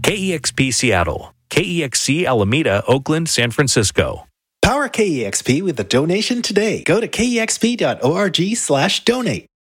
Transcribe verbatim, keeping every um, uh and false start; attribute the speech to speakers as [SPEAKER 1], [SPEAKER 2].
[SPEAKER 1] K E X P Seattle, K E X C Alameda, Oakland, San Francisco.
[SPEAKER 2] Power K E X P with a donation today. Go to kexp.org slash donate.